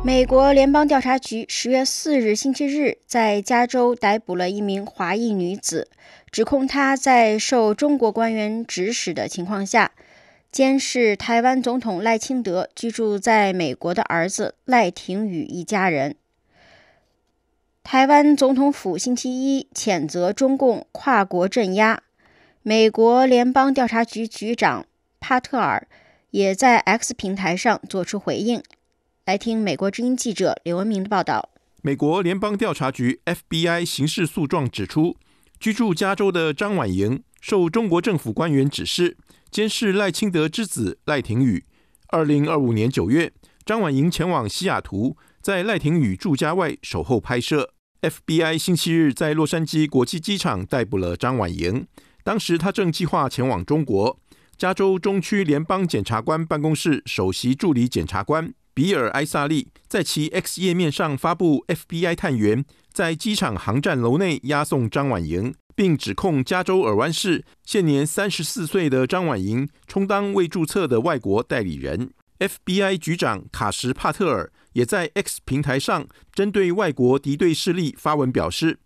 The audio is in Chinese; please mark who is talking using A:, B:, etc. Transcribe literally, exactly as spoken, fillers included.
A: 美国联邦调查局十月四日星期日在加州逮捕了一名华裔女子，指控她在受中国官员指使的情况下，监视台湾总统赖清德居住在美国的儿子赖廷宇一家人。台湾总统府星期一谴责中共跨国镇压，美国联邦调查局局长帕特尔也在 X 平台上做出回应。来听美国之音记者刘文明的报道。
B: 美国联邦调查局 F B I 刑事诉状指出，居住加州的张婉莹受中国政府官员指示，监视赖清德之子赖廷宇。二零二五年九月，张婉莹前往西雅图，在赖廷宇住家外守候拍摄。F B I 星期日在洛杉矶国际机场逮捕了张婉莹，当时他正计划前往中国。加州中区联邦检察官办公室首席助理检察官比尔·埃萨利在其 X 页面上发布 F B I 探员在机场航站楼内押送张婉莹，并指控加州尔湾市现年三十四岁的张婉莹充当未注册的外国代理人。F B I 局长卡什·帕特尔也在 X 平台上针对外国敌对势力发文表示，